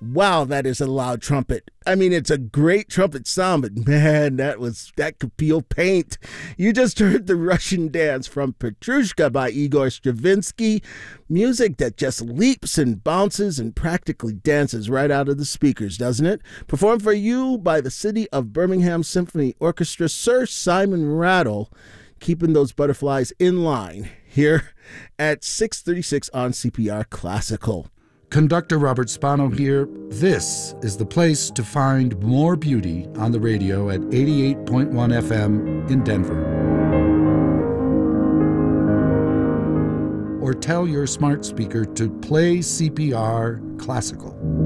Wow, that is a loud trumpet. I mean, it's a great trumpet sound, but man, that could peel paint. You just heard the Russian dance from Petrushka by Igor Stravinsky, music that just leaps and bounces and practically dances right out of the speakers, doesn't it? Performed for you by the City of Birmingham Symphony Orchestra, Sir Simon Rattle, keeping those butterflies in line here at 6:36 on CPR Classical. Conductor Robert Spano here. This is the place to find more beauty on the radio at 88.1 FM in Denver. Or tell your smart speaker to play CPR Classical.